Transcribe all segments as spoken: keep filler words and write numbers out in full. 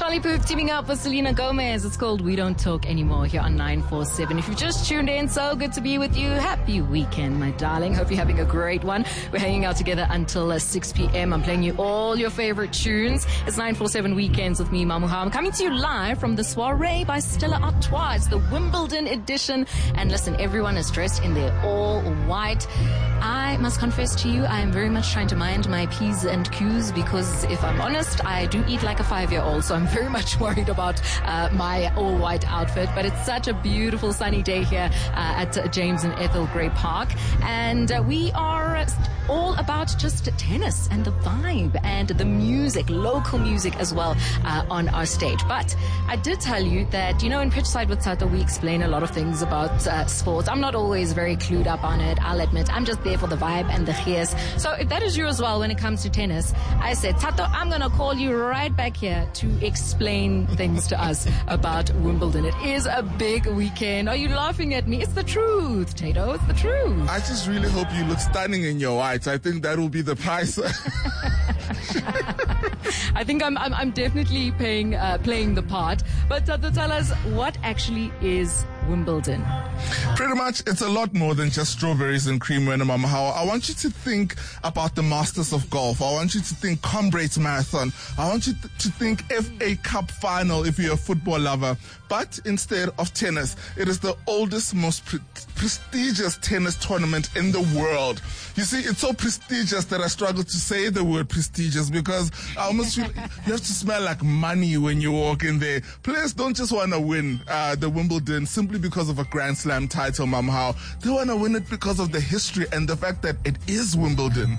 Charlie Puth teaming up with Selena Gomez. It's called We Don't Talk Anymore here on nine four seven. If you've just tuned in, so good to be with you. Happy weekend, my darling. Hope you're having a great one. We're hanging out together until uh, six p.m. I'm playing you all your favorite tunes. It's nine four seven Weekends with me, Mamuha. I'm coming to you live from the soiree by Stella Artois. It's the Wimbledon edition. And listen, everyone is dressed in their all white. I must confess to you, I am very much trying to mind my P's and Q's because if I'm honest, I do eat like a five-year-old. So I'm very much worried about uh, my all-white outfit. But it's such a beautiful sunny day here uh, at James and Ethel Gray Park. And uh, we are all about just tennis and the vibe and the music, local music as well uh, on our stage. But I did tell you that, you know, in Pitchside with Tato, we explain a lot of things about uh, sports. I'm not always very clued up on it, I'll admit. I'm just there for the vibe and the cheers. So if that is you as well when it comes to tennis, I said, Tato, I'm going to call you right back here to explain things to us about Wimbledon. It is a big weekend. Are you laughing at me? It's the truth, Tato. It's the truth. I just really hope you look stunning in your whites. I think that will be the price. I think I'm I'm, I'm definitely paying, uh, playing the part. But Tato, tell us, what actually is Wimbledon? Pretty much, it's a lot more than just strawberries and cream, Mama. I want you to think about the Masters of Golf. I want you to think Comrades Marathon. I want you th- to think F A Cup final if you're a football lover. But instead of tennis, it is the oldest, most pre- prestigious tennis tournament in the world. You see, it's so prestigious that I struggle to say the word prestigious because I almost feel you have to smell like money when you walk in there. Players don't just want to win uh, the Wimbledon simply because of a Grand Slam title, Mama How. They want to win it because of the history and the fact that it is Wimbledon.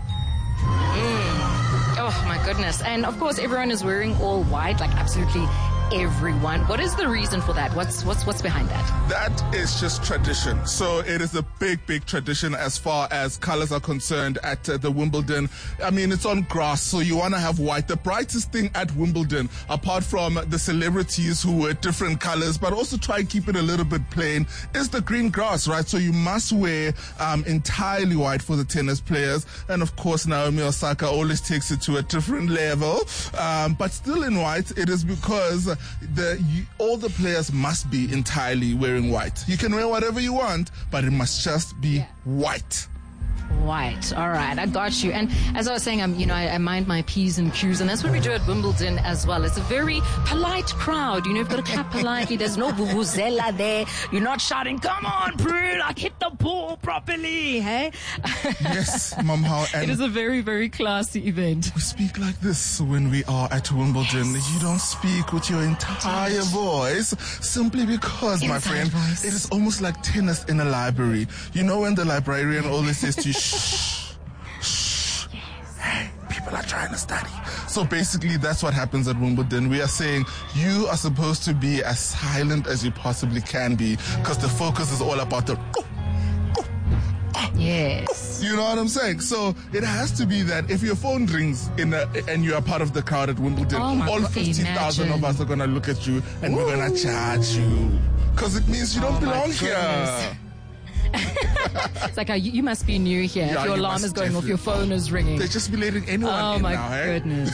Mm. Oh, my goodness. And, of course, everyone is wearing all white, like absolutely everyone. What is the reason for that? What's what's what's behind that? That is just tradition. So it is a big, big tradition as far as colors are concerned at uh, the Wimbledon. I mean, it's on grass, so you want to have white. The brightest thing at Wimbledon, apart from the celebrities who wear different colors, but also try and keep it a little bit plain, is the green grass, right? So you must wear um, entirely white for the tennis players. And of course, Naomi Osaka always takes it to a different level. Um, but still in white, it is because The, you, all the players must be entirely wearing white. You can wear whatever you want, but it must just be yeah. white. White. All right, I got you. And as I was saying, I'm, you know, I, I mind my P's and Q's, and that's what we do at Wimbledon as well. It's a very polite crowd. You know, you've got to clap politely. There's no vuvuzela there. You're not shouting, "Come on, Prue, like hit the ball properly," hey? Yes, Mom. How it is a very, very classy event. We speak like this when we are at Wimbledon. Yes. You don't speak with your entire voice simply because, Inside my friend, voice. It is almost like tennis in a library. You know when the librarian always says to you, shh, shh, yes. Hey, people are trying to study. So basically that's what happens at Wimbledon. We are saying you are supposed to be as silent as you possibly can be because the focus is all about the oh, oh, oh, yes. You know what I'm saying? So it has to be that if your phone rings in a, and you are part of the crowd at Wimbledon, oh all fifty thousand of us are going to look at you and Ooh. We're going to charge you because it means you don't oh belong here. It's like, uh, you, you must be new here. Yeah, if your alarm is going off, your phone is ringing. They just be letting anyone oh in my now, goodness.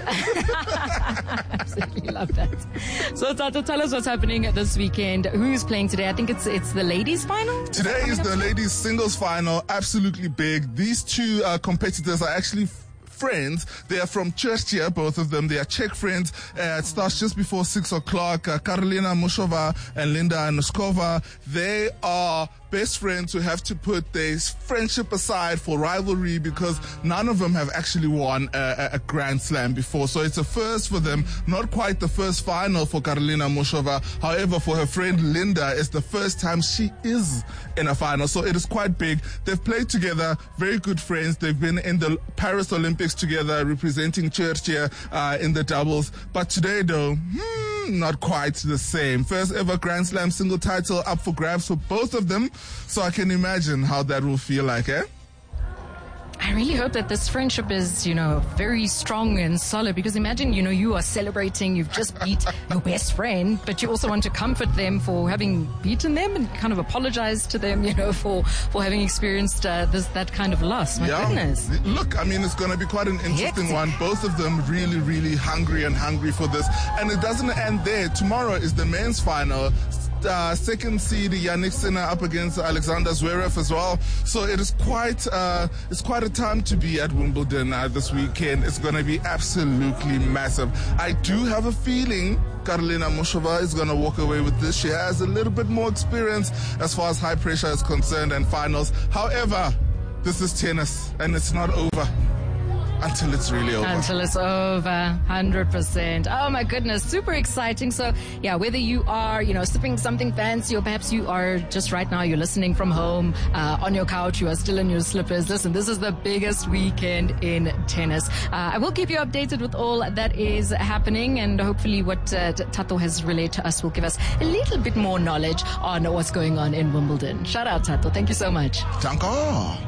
I absolutely love that. So, Tato, tell us what's happening this weekend. Who's playing today? I think it's it's the ladies' final? Today is the ladies' singles final. Absolutely big. These two uh, competitors are actually f- friends. They are from Czechia, both of them. They are Czech friends. Uh, it starts just before six o'clock. Uh, Karolina Mušová and Linda Noskova. They are best friends who have to put their friendship aside for rivalry because none of them have actually won a, a Grand Slam before. So it's a first for them. Not quite the first final for Karolina Mušová. However, for her friend Linda, it's the first time she is in a final. So it is quite big. They've played together, very good friends. They've been in the Paris Olympics together, representing Czechia uh, in the doubles. But today, though, hmm, not quite the same. First ever Grand Slam single title up for grabs for both of them. So I can imagine how that will feel like, eh? I really hope that this friendship is, you know, very strong and solid, because imagine, you know, you are celebrating, you've just beat your best friend, but you also want to comfort them for having beaten them and kind of apologize to them, you know, for, for having experienced uh, this that kind of loss. My yeah. goodness. Look, I mean, it's going to be quite an interesting one. Both of them really, really hungry and hungry for this. And it doesn't end there. Tomorrow is the men's final. Uh, second seed Yannick Sinner up against Alexander Zverev as well. So it is quite uh, it's quite a time to be at Wimbledon uh, this weekend. It's going to be absolutely massive. I do have a feeling Karolina Muchova is going to walk away with this. She has a little bit more experience as far as high pressure is concerned and finals. However, this is tennis and it's not over until it's really over. Until it's over, one hundred percent. Oh my goodness, super exciting. So yeah, whether you are, you know, sipping something fancy, or perhaps you are just right now, you're listening from home, uh, on your couch, you are still in your slippers. Listen, this is the biggest weekend in tennis. Uh, I will keep you updated with all that is happening, and hopefully what uh, Tato has relayed to us will give us a little bit more knowledge on what's going on in Wimbledon. Shout out, Tato. Thank you so much. Danko.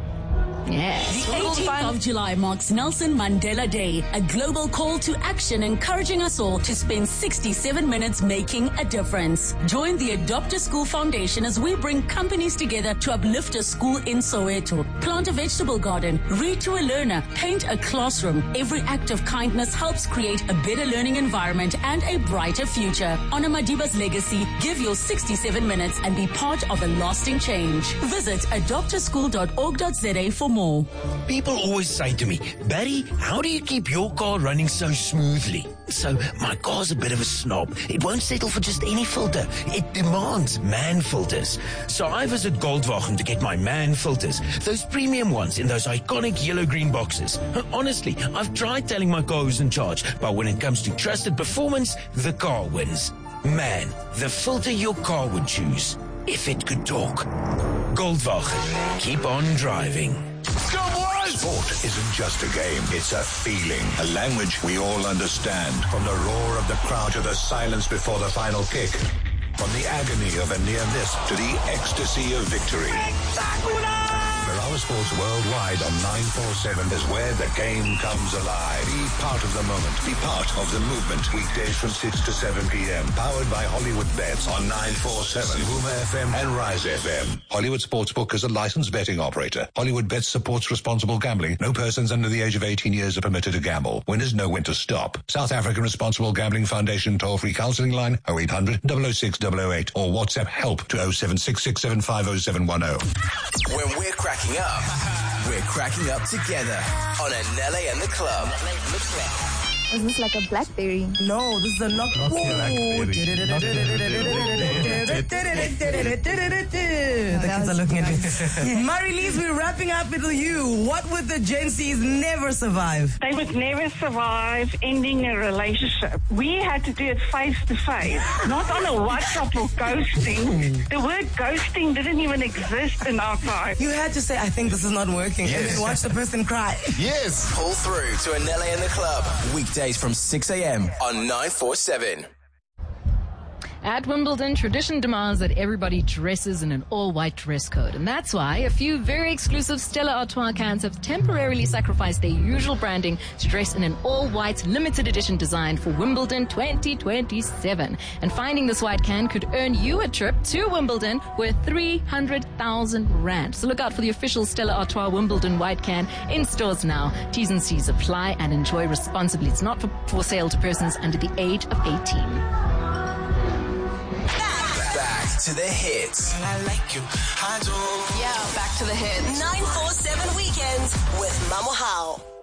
Yes. The eighteenth of July marks Nelson Mandela Day, a global call to action encouraging us all to spend sixty-seven minutes making a difference. Join the Adopt a School Foundation as we bring companies together to uplift a school in Soweto. Plant a vegetable garden, read to a learner, paint a classroom. Every act of kindness helps create a better learning environment and a brighter future. Honor Madiba's legacy, give your sixty-seven minutes and be part of a lasting change. Visit adopt a school dot org dot za for more. People always say to me, Barry, how do you keep your car running so smoothly? So my car's a bit of a snob. It won't settle for just any filter. It demands MAN filters. So I visit Goldwagen to get my MAN filters, those premium ones in those iconic yellow-green boxes. Honestly, I've tried telling my car who's in charge, but when it comes to trusted performance, the car wins. MAN, the filter your car would choose, if it could talk. Goldwagen, keep on driving. Sport isn't just a game, it's a feeling, a language we all understand. From the roar of the crowd to the silence before the final kick. From the agony of a near miss to the ecstasy of victory. Mirage Sports Worldwide on nine forty-seven is where the game comes alive. Be part of the moment. Be part of the movement. Weekdays from six to seven p.m. Powered by Hollywood Bets on nine forty-seven, Huma F M and Rise F M. Hollywood Sportsbook is a licensed betting operator. Hollywood Bets supports responsible gambling. No persons under the age of eighteen years are permitted to gamble. Winners know when to stop. South African Responsible Gambling Foundation toll-free counseling line oh eight hundred, double oh six, double oh eight or WhatsApp help to oh seven six six seven five oh seven one oh. When we're cracking up, we're cracking up together on Anele and the Club. Is this like a Blackberry? No, this is a knock. The kids are looking at me. Marie-Lise, we're wrapping up with you. What would the Gen Zs never survive? They would never survive ending a relationship. We had to do it face to face, not on a WhatsApp or ghosting. The word ghosting didn't even exist in our time. You had to say, I think this is not working, yes. And then watch the person cry. Yes. Pull through to Anele and the Club. Weekdays from six a.m. on nine forty-seven. At Wimbledon, tradition demands that everybody dresses in an all-white dress code. And that's why a few very exclusive Stella Artois cans have temporarily sacrificed their usual branding to dress in an all-white limited edition design for Wimbledon twenty twenty-seven. And finding this white can could earn you a trip to Wimbledon worth three hundred thousand rand. So look out for the official Stella Artois Wimbledon white can in stores now. T's and C's apply, and enjoy responsibly. It's not for, for sale to persons under the age of eighteen. To the hits. I like you, I do. Yeah, back to the hits. nine forty-seven Weekends with Mamo Hao.